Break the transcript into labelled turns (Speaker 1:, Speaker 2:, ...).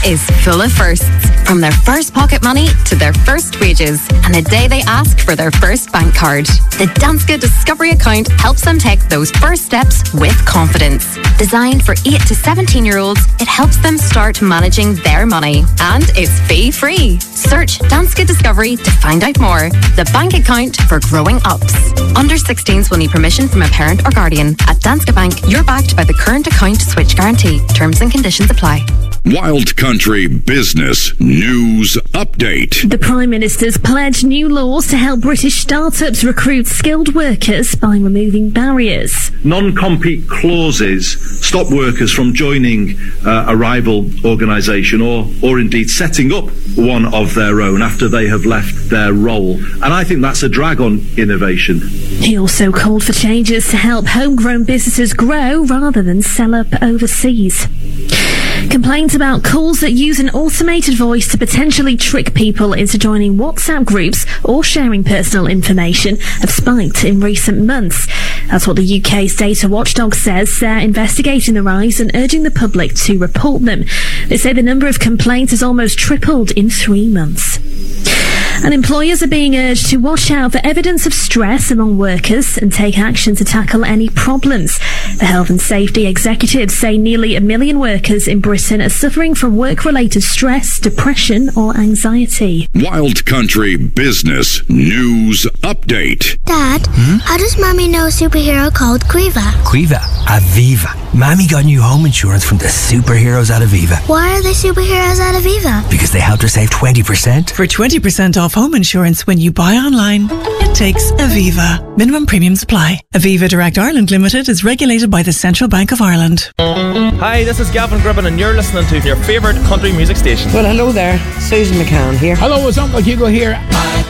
Speaker 1: is full of firsts. From their first pocket money to their first wages and the day they ask for their first bank card. The Danske Discovery account helps them take those first steps with confidence. Designed for 8 to 17-year-olds, it helps them start managing their money. And it's fee-free. Search Danske Discovery to find out more. The bank account for growing ups. Under 16s will need permission from a parent or guardian. At Danske Bank, you're backed by the current account switch guarantee. Terms and conditions apply.
Speaker 2: Wild Country Business News Update.
Speaker 3: The Prime Minister's pledged new laws to help British startups recruit skilled workers by removing barriers.
Speaker 4: Non-compete clauses stop workers from joining a rival organisation or indeed setting up one of their own after they have left their role. And I think that's a drag on innovation.
Speaker 3: He also called for changes to help homegrown businesses grow rather than sell up overseas. Complaints about calls that use an automated voice to potentially trick people into joining WhatsApp groups or sharing personal information have spiked in recent months. That's what the UK's data watchdog says. They're investigating the rise and urging the public to report them. They say the number of complaints has almost tripled in 3 months. And employers are being urged to watch out for evidence of stress among workers and take action to tackle any problems. The Health and Safety executives say nearly 1 million workers in Britain are suffering from work-related stress, depression or anxiety.
Speaker 2: Wild Country Business News Update.
Speaker 5: Dad, how does Mommy know a superhero called Quiva?
Speaker 6: Quiva? Aviva. Mommy got new home insurance from the superheroes at Aviva.
Speaker 5: Why are they superheroes at Aviva?
Speaker 6: Because they helped her save 20%.
Speaker 7: For 20% off home insurance when you buy online, it takes Aviva. Minimum premiums apply. Aviva Direct Ireland Limited is regulated by the Central Bank of Ireland.
Speaker 8: Hi, this is Gavin Gribben and you're listening to your favourite country music station.
Speaker 9: Well, hello there. Susan McCann here.
Speaker 10: Hello, it's Uncle Hugo here.